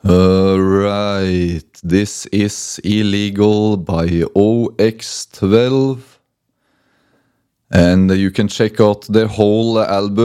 Right, this is Illegal by OX12, and you can check out the whole album